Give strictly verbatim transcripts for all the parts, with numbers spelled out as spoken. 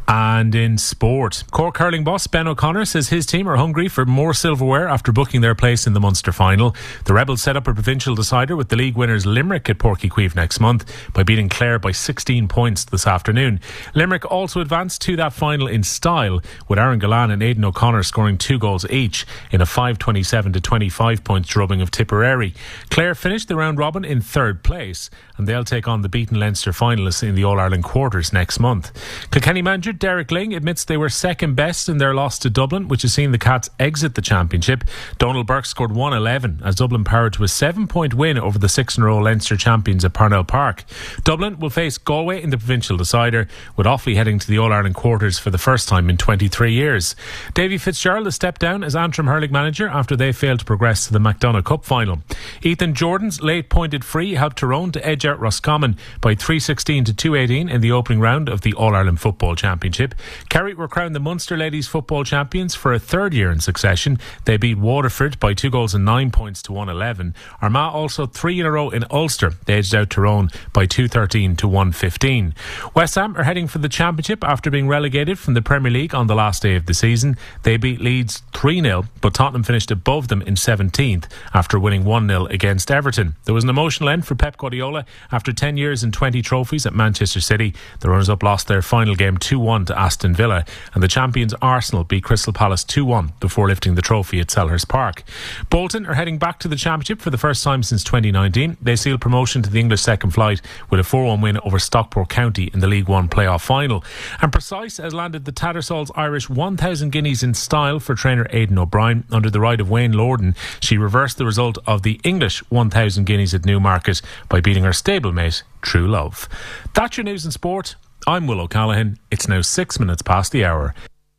And in sport, Cork hurling boss Ben O'Connor says his team are hungry for more silverware after booking their place in the Munster final. The Rebels set up a provincial decider with the league winners Limerick at Páirc Uí Chaoimh next month by beating Clare by sixteen points this afternoon. Limerick also advanced to that final in style, with Aaron Gillane and Aidan O'Connor scoring two goals each in a five twenty-seven to twenty-five points drubbing of Tipperary. Clare finished the round robin in third place, and they'll take on the beaten Leinster finalists in the All-Ireland quarters next month. Kilkenny manager Derek Ling admits they were second best in their loss to Dublin, which has seen the Cats exit the championship. Donald Burke scored one eleven as Dublin powered to a seven-point win over the six-in-a-row Leinster champions at Parnell Park. Dublin will face Galway in the provincial decider, with Offaly heading to the All-Ireland quarters for the first time in twenty-three years. Davy Fitzgerald has stepped down as Antrim hurling manager after they failed to progress to the McDonagh Cup final. Ethan Jordan's late-pointed free helped Tyrone to edge out Roscommon by three sixteen to two eighteen in the opening round of the All-Ireland Football Championship. Kerry were crowned the Munster Ladies Football Champions for a third year in succession. They beat Waterford by two goals and nine points to one eleven. Armagh also three in a row in Ulster. They edged out Tyrone by two thirteen to one fifteen. West Ham are heading for the Championship after being relegated from the Premier League on the last day of the season. They beat Leeds three nil, but Tottenham finished above them in seventeenth after winning one nil against Everton. There was an emotional end for Pep Guardiola after ten years and twenty trophies at Manchester City. The runners-up lost their final game two one to Aston Villa, and the champions Arsenal beat Crystal Palace two one before lifting the trophy at Selhurst Park. Bolton are heading back to the Championship for the first time since twenty nineteen. They sealed promotion to the English second flight with a four one win over Stockport County in the League One playoff final. And Precise has landed the Tattersalls Irish one thousand guineas in style for trainer Aidan O'Brien under the ride of Wayne Lorden. She reversed the result of the English one thousand guineas at Newmarket by beating her stablemate True Love. That's your news and sport. I'm Will O'Callaghan. It's now six minutes past the hour.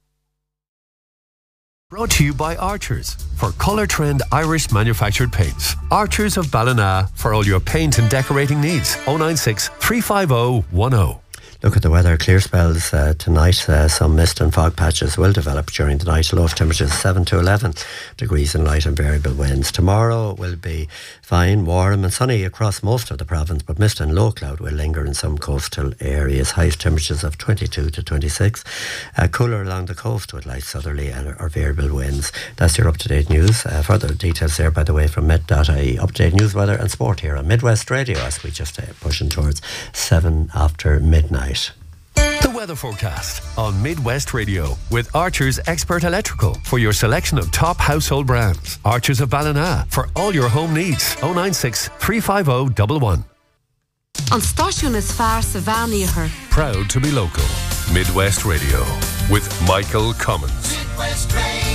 Brought to you by Archers for Colour Trend Irish manufactured paints. Archers of Ballina for all your paint and decorating needs. oh nine six, three five oh, one oh. Look at the weather. Clear spells uh, tonight. Uh, some mist and fog patches will develop during the night. Low temperatures seven to eleven degrees and light and variable winds. Tomorrow will be fine, warm and sunny across most of the province, but mist and low cloud will linger in some coastal areas. Highest temperatures of twenty-two to twenty-six. Uh, cooler along the coast with light southerly and or variable winds. That's your up-to-date news. Uh, further details there, by the way, from met dot I E. Up-to-date news, weather and sport here on Midwest Radio as we just uh, pushing towards seven after midnight. The weather forecast on Midwest Radio with Archers Expert Electrical for your selection of top household brands. Archers of Ballina for all your home needs. oh nine six, three five oh, one one. An stáisiún is fearr sa bhean. Proud to be local. Midwest Radio with Michael Cummins. Midwest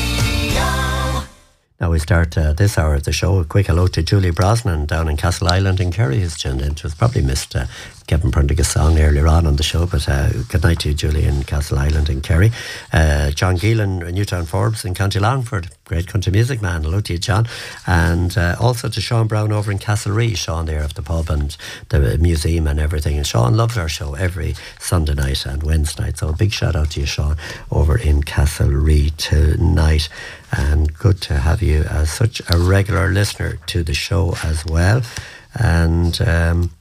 Radio. Now we start uh, this hour of the show. A quick hello to Julie Brosnan down in Castle Island in Kerry, who's tuned in. She was probably missed uh, Kevin Prendergast's song earlier on on the show, but uh, good night to you, Julie, in Castle Island in Kerry. Uh, John Geelan, Newtown Forbes in County Longford, great country music man. Hello to you, John. And uh, also to Sean Brown over in Castlereagh, Sean there of the pub and the museum and everything. And Sean loves our show every Sunday night and Wednesday night. So a big shout out to you, Sean, over in Castlereagh tonight. And good to have you as such a regular listener to the show as well. And um,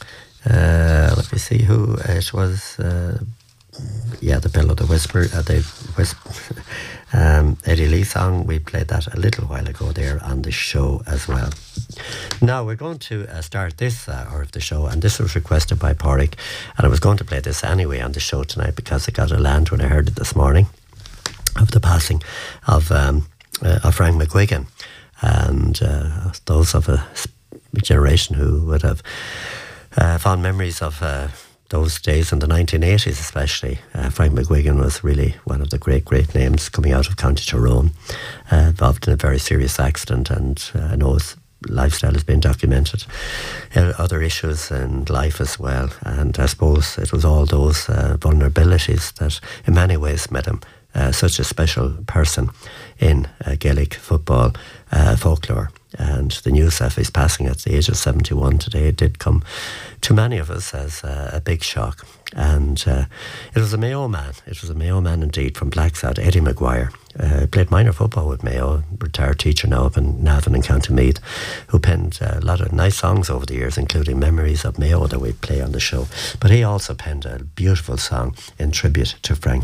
uh, let me see who it was. Uh, yeah, the Pillow, the Whisper, uh, the Whisper, um, Eddie Lee song. We played that a little while ago there on the show as well. Now we're going to uh, start this uh, hour of the show, and this was requested by Pádraig, and I was going to play this anyway on the show tonight because I got a land when I heard it this morning of the passing of um, uh, of Frank McGuigan, and uh, those of a generation who would have uh, fond memories of uh, those days in the nineteen eighties especially. Uh, Frank McGuigan was really one of the great, great names coming out of County Tyrone, uh, involved in a very serious accident, and uh, I know his lifestyle has been documented, uh, other issues in life as well, and I suppose it was all those uh, vulnerabilities that in many ways made him uh, such a special person in uh, Gaelic football uh, folklore. And the news of his passing at the age of seventy-one today did come to many of us as uh, a big shock. And uh, it was a Mayo man. It was a Mayo man indeed from Blacksad, Eddie Maguire. Uh, played minor football with Mayo, retired teacher now up in Navan and County Meath, who penned a lot of nice songs over the years, including Memories of Mayo that we play on the show. But he also penned a beautiful song in tribute to Frank